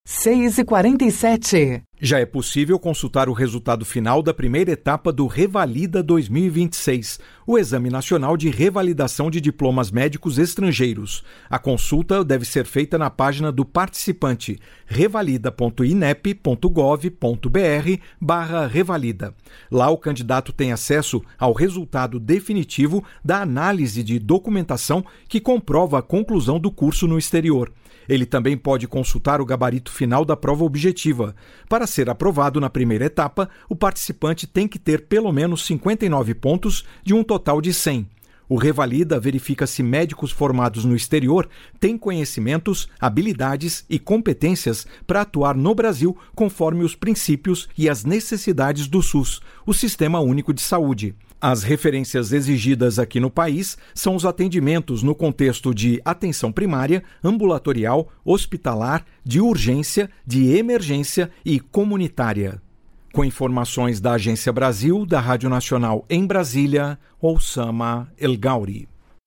6h47. Já é possível consultar o resultado final da primeira etapa do Revalida 2026, o Exame Nacional de Revalidação de Diplomas Médicos Estrangeiros. A consulta deve ser feita na página do participante, revalida.inep.gov.br/revalida. Lá o candidato tem acesso ao resultado definitivo da análise de documentação que comprova a conclusão do curso no exterior. Ele também pode consultar o gabarito final da prova objetiva. Para ser aprovado na primeira etapa, o participante tem que ter pelo menos 59 pontos de um total de 100. O Revalida verifica se médicos formados no exterior têm conhecimentos, habilidades e competências para atuar no Brasil conforme os princípios e as necessidades do SUS, o Sistema Único de Saúde. As referências exigidas aqui no país são os atendimentos no contexto de atenção primária, ambulatorial, hospitalar, de urgência, de emergência e comunitária. Com informações da Agência Brasil, da Rádio Nacional em Brasília, Oussama El Gauri.